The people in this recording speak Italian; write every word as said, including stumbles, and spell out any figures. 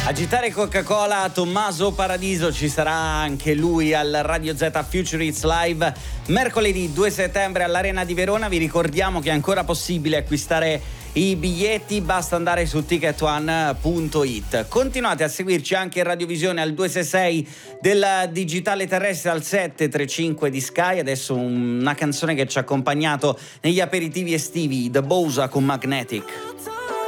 Agitare Coca-Cola, Tommaso Paradiso, ci sarà anche lui al Radio Z Future Hits Live mercoledì due settembre all'Arena di Verona. Vi ricordiamo che è ancora possibile acquistare i biglietti, basta andare su ticket one punto it. Continuate a seguirci anche in radiovisione al due sei sei del digitale terrestre, al sette tre cinque di Sky. Adesso una canzone che ci ha accompagnato negli aperitivi estivi, The Bosa con Magnetic.